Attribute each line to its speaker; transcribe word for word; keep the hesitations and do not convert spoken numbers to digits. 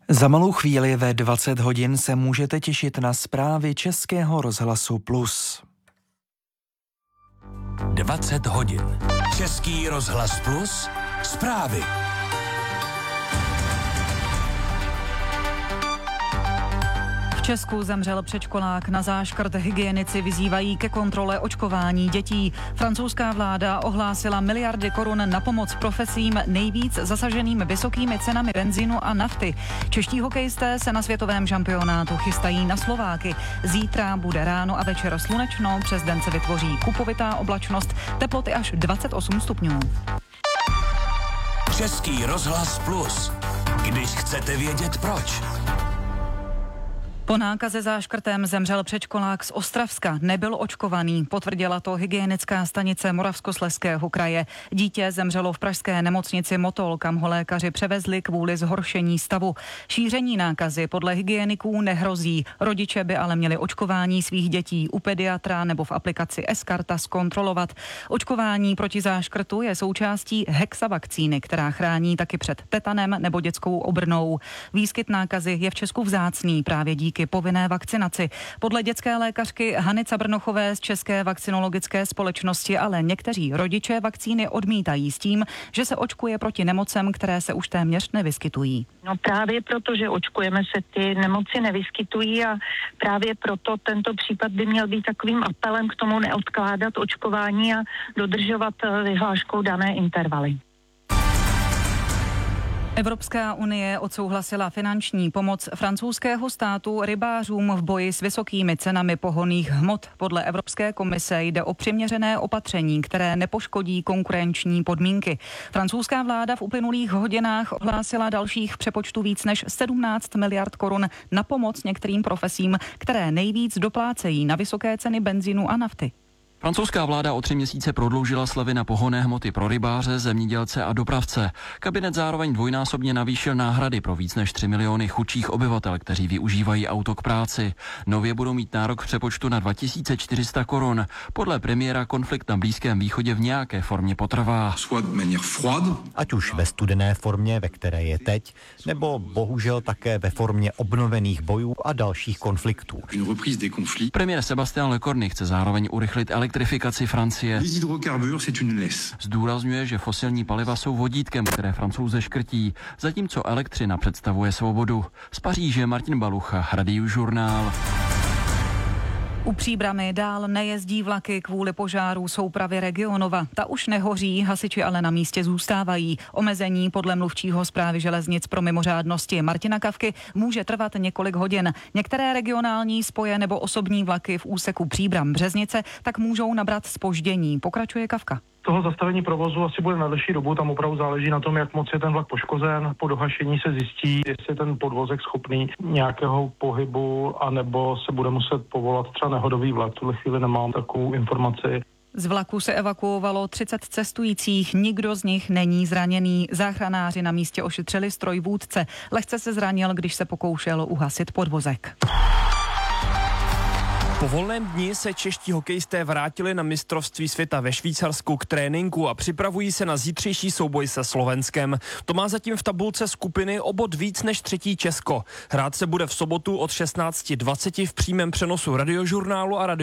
Speaker 1: Za malou chvíli ve dvacet hodin se můžete těšit na zprávy Českého rozhlasu Plus.
Speaker 2: dvacet hodin. Český rozhlas Plus. Zprávy.
Speaker 3: V Česku zemřel předškolák na záškrt. Hygienici vyzývají ke kontrole očkování dětí. Francouzská vláda ohlásila miliardy korun na pomoc profesím nejvíc zasaženým vysokými cenami benzínu a nafty. Čeští hokejisté se na světovém šampionátu chystají na Slováky. Zítra bude ráno a večer slunečno, přes den se vytvoří kupovitá oblačnost, teploty až dvacet osm stupňů.
Speaker 2: Český rozhlas Plus. Když chcete vědět proč.
Speaker 3: Po nákaze záškrtem zemřel předškolák z Ostravska. Nebyl očkovaný, potvrdila to hygienická stanice Moravskoslezského kraje. Dítě zemřelo v pražské nemocnici Motol, kam ho lékaři převezli kvůli zhoršení stavu. Šíření nákazy podle hygieniků nehrozí. Rodiče by ale měli očkování svých dětí u pediatra nebo v aplikaci sKarta zkontrolovat. Očkování proti záškrtu je součástí hexavakcíny, která chrání taky před tetanem nebo dětskou obrnou. Výskyt nákazy je v Česku vzácný právě díky povinné vakcinaci. Podle dětské lékařky Hany Cabrnochové z České vakcinologické společnosti ale někteří rodiče vakcíny odmítají s tím, že se očkuje proti nemocem, které se už téměř nevyskytují.
Speaker 4: No právě proto, že očkujeme, se ty nemoci nevyskytují a právě proto tento případ by měl být takovým apelem k tomu neodkládat očkování a dodržovat vyhláškou dané intervaly.
Speaker 3: Evropská unie odsouhlasila finanční pomoc francouzského státu rybářům v boji s vysokými cenami pohonných hmot. Podle Evropské komise jde o přiměřené opatření, které nepoškodí konkurenční podmínky. Francouzská vláda v uplynulých hodinách ohlásila dalších přepočtu víc než sedmnáct miliard korun na pomoc některým profesím, které nejvíc doplácejí na vysoké ceny benzínu a nafty.
Speaker 5: Francouzská vláda o tři měsíce prodloužila slevy na pohonné hmoty pro rybáře, zemědělce a dopravce. Kabinet zároveň dvojnásobně navýšil náhrady pro víc než tři miliony chudších obyvatel, kteří využívají auto k práci. Nově budou mít nárok v přepočtu na dva tisíce čtyři sta korun. Podle premiéra konflikt na Blízkém východě v nějaké formě potrvá.
Speaker 6: Ať už ve studené formě, ve které je teď, nebo bohužel také ve formě obnovených bojů a dalších konfliktů.
Speaker 5: Premiér Sébastien Lecornu chce zároveň urychlit elektrifikaci Francie. Zdůrazňuje, že fosilní paliva jsou vodítkem, které Francouze škrtí, zatímco elektřina představuje svobodu. Z Paříže Martin Balucha, Radiožurnál.
Speaker 3: U Příbrami dál nejezdí vlaky kvůli požáru soupravy Regionova. Ta už nehoří, hasiči ale na místě zůstávají. Omezení podle mluvčího Správy železnic pro mimořádnosti Martina Kavky může trvat několik hodin. Některé regionální spoje nebo osobní vlaky v úseku Příbram-Březnice tak můžou nabrat zpoždění, pokračuje Kavka.
Speaker 7: Toho zastavení provozu asi bude na delší dobu, tam opravdu záleží na tom, jak moc je ten vlak poškozen. Po dohašení se zjistí, jestli je ten podvozek schopný nějakého pohybu, anebo se bude muset povolat třeba nehodový vlak. V tuhle chvíli nemám takovou informaci.
Speaker 3: Z vlaku se evakuovalo třicet cestujících, nikdo z nich není zraněný. Záchranáři na místě ošetřili stroj vůdce. Lehce se zranil, když se pokoušel uhasit podvozek.
Speaker 8: Po volném dni se čeští hokejisté vrátili na mistrovství světa ve Švýcarsku k tréninku a připravují se na zítřejší souboj se Slovenskem. To má zatím v tabulce skupiny o bod víc než třetí Česko. Hrát se bude v sobotu od šestnáct dvacet v přímém přenosu Radiožurnálu a Radio